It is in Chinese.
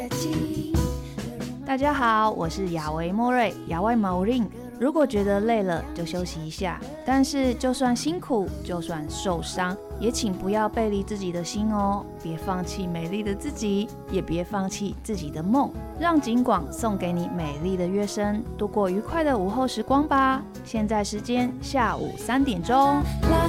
大家好，我是亚维莫瑞，亚维毛令。如果觉得累了，就休息一下。但是就算辛苦，就算受伤，也请不要背离自己的心哦。别放弃美丽的自己，也别放弃自己的梦。让景广送给你美丽的乐声，度过愉快的午后时光吧。现在时间下午3点钟。